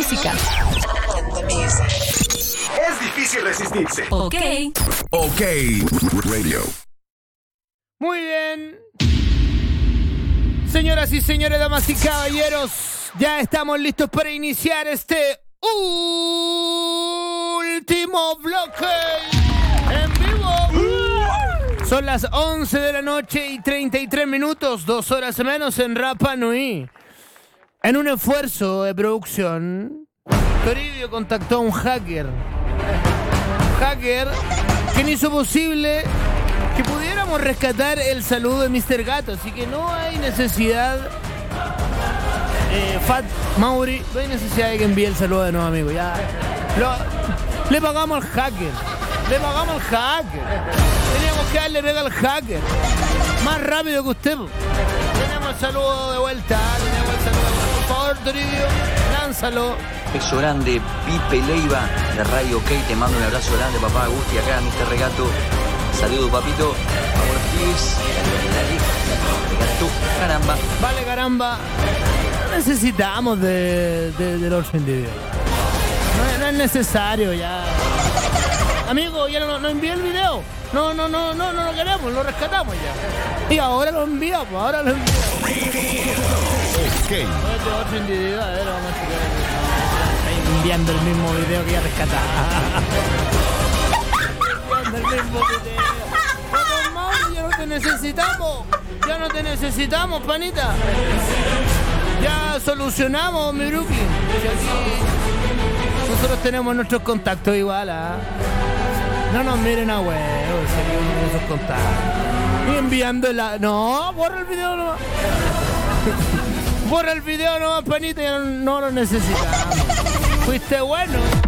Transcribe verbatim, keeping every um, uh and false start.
música. Es difícil resistirse. Ok. Ok. Radio. Muy bien. Señoras y señores, damas y caballeros, ya estamos listos para iniciar este último bloque en vivo. Son las once de la noche y treinta y tres minutos, dos horas menos en Rapa Nui. En un esfuerzo de producción, Toribio contactó a un hacker. Hacker que hizo posible que pudiéramos rescatar el saludo de mister Gato. Así que no hay necesidad, eh, Fat Mauri, no hay necesidad de que envíe el saludo de nuevo, amigo. Ya lo, le pagamos al hacker. Le pagamos al hacker. Teníamos que darle pega al hacker. Más rápido que usted. Tenemos el saludo de vuelta. Tenemos el saludo de vuelta. Por favor, Toribio, lánzalo. Beso grande, Pipe Leiva de Radio OK. Te mando un abrazo grande, papá Agusti, acá, mister Regato. Saludos, papito. Vamos los pibes. Regato, caramba. Vale, caramba. No necesitamos de, de, del otro individuo. No, no es necesario ya. Amigo, ya no, no envié el video. No, no, no, no, no lo queremos, lo rescatamos ya. Y ahora lo enviamos, ahora lo enviamos. Ok. Este otro individuo, a ver, vamos a checar. Está enviando el mismo video que ya rescataba. Enviando el mismo video. Vamos, Mauri, ya no te necesitamos. Ya no te necesitamos, panita. Ya solucionamos, mi Brooklyn. Y aquí nosotros tenemos nuestros contactos igual, ¿ah? No nos miren a huevo, seguimos esos contactos. Y enviando la... No, borra el video nomás. Borra el video nomás, panita, ya no, no lo necesitamos. Fuiste bueno.